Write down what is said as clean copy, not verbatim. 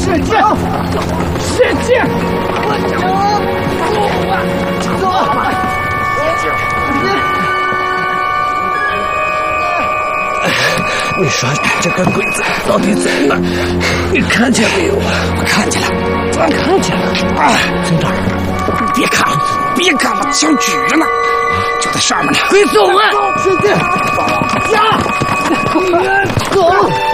使劲，使劲！走！ 你说这个鬼子到底在哪？你看见没有啊？ 我看见了， 咱看见了。 在哪儿？ 别看了，别看了，枪举着呢，就在上面呢。 快走啊！ 使劲！ 走！